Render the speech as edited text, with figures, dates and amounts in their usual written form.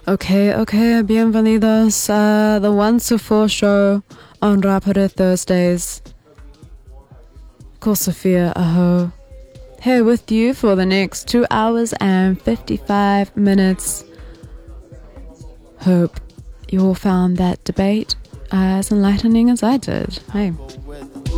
Okay, bienvenidos a the 1 to 4 show on Rapid Thursdays. Call Sophia Aho. Here with you for the next 2 hours and 55 minutes. Hope you all found that debate as enlightening as I did. Hey.